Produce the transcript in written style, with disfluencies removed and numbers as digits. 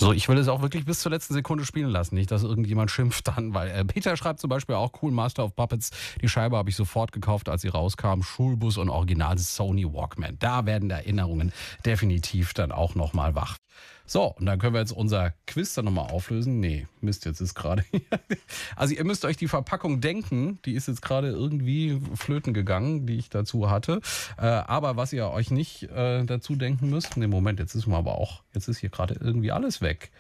So, ich will es auch wirklich bis zur letzten Sekunde spielen lassen. Nicht, dass irgendjemand schimpft dann, weil Peter schreibt zum Beispiel auch cool, Master of Puppets. Die Scheibe habe ich sofort gekauft, als sie rauskam. Schulbus und original Sony Walkman. Da werden Erinnerungen definitiv dann auch nochmal wach. So, und dann können wir jetzt unser Quiz dann nochmal auflösen. Nee, Mist, jetzt ist gerade... Also ihr müsst euch die Verpackung denken. Die ist jetzt gerade irgendwie flöten gegangen, die ich dazu hatte. Aber was ihr euch nicht dazu denken müsst... Nee, Moment, jetzt ist hier gerade irgendwie alles weg.